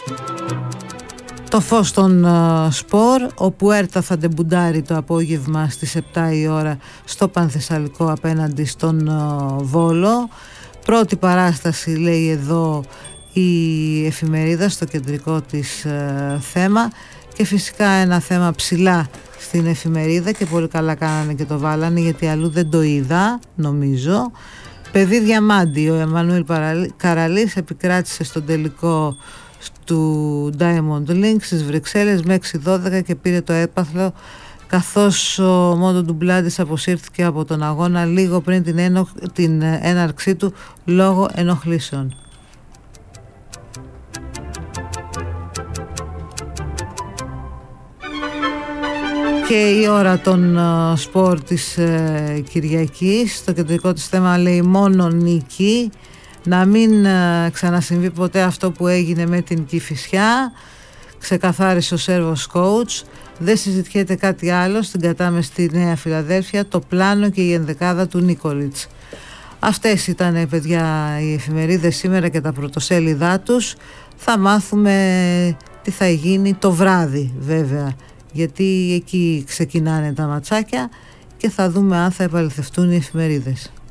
Το φως των σπορ, ο Πουέρτα θα ντεμπουντάρει το απόγευμα στις 7 η ώρα στο Πανθεσσαλικό απέναντι στον Βόλο. Πρώτη παράσταση, λέει εδώ η εφημερίδα, στο κεντρικό της θέμα, και φυσικά ένα θέμα ψηλά στην εφημερίδα, και πολύ καλά κάνανε και το βάλανε, γιατί αλλού δεν το είδα νομίζω. Παιδί διαμάντι, ο Εμμανουήλ Καραλής επικράτησε στον τελικό του Diamond League στις Βρυξέλλες με 6-12 και πήρε το έπαθλο, καθώς ο Μόντο Ντουμπλάντης αποσύρθηκε από τον αγώνα λίγο πριν την έναρξή του λόγω ενοχλήσεων. Και η ώρα των σπορ της Κυριακής, το κεντρικό της θέμα λέει μόνο νίκη, να μην ξανασυμβεί ποτέ αυτό που έγινε με την Κηφισιά, ξεκαθάρισε ο Σέρβος coach. Δεν συζητιέται κάτι άλλο στην κατάμεση στη Νέα Φιλαδέλφια, το πλάνο και η ενδεκάδα του Νίκολιτς. Αυτές ήταν, παιδιά, οι εφημερίδες σήμερα και τα πρωτοσέλιδά τους. Θα μάθουμε τι θα γίνει το βράδυ, βέβαια, γιατί εκεί ξεκινάνε τα ματσάκια, και θα δούμε αν θα επαληθευτούν οι εφημερίδες.